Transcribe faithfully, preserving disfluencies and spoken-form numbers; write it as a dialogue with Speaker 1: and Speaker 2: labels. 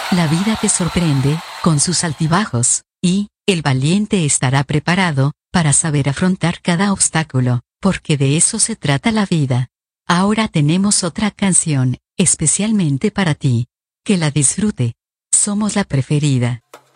Speaker 1: La vida te sorprende, con sus altibajos, y, el valiente estará preparado, para saber afrontar cada obstáculo, porque de eso se trata la vida. Ahora tenemos otra canción, especialmente para ti. Que la disfrute. Somos la preferida.